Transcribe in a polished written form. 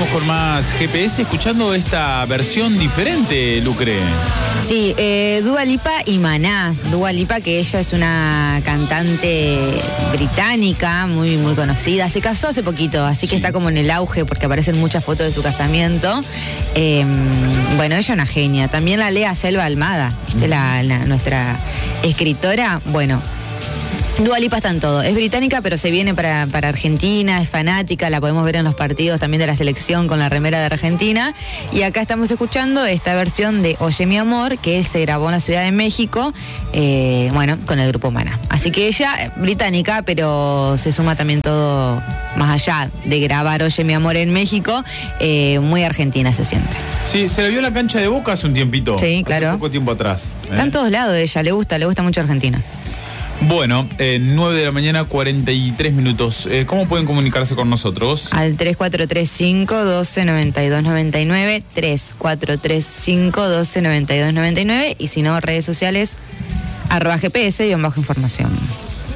vamos con más GPS, escuchando esta versión diferente, Lucre. Sí, Dua Lipa y Maná. Dua Lipa, que ella es una cantante británica muy, muy conocida. Se casó hace poquito, así que está como en el auge porque aparecen muchas fotos de su casamiento. Bueno, ella es una genia. También la Lea Selva Almada, ¿viste? Nuestra escritora. Bueno, Dua Lipa está en todo. Es británica, pero se viene para Argentina, es fanática, la podemos ver en los partidos también de la selección con la remera de Argentina. Y acá estamos escuchando esta versión de Oye mi amor, que se grabó en la Ciudad de México, bueno, con el grupo Maná. Así que ella, británica, pero se suma también todo, más allá de grabar Oye mi amor en México, muy argentina se siente. Sí, se la vio en la cancha de Boca hace un tiempito. Sí, claro. Hace poco tiempo atrás. Está en todos lados ella, le gusta mucho Argentina. Bueno, 9 de la mañana, 43 minutos. ¿Cómo pueden comunicarse con nosotros? Al 3435-129299, 3435-129299, y si no, redes sociales, @GPS_información.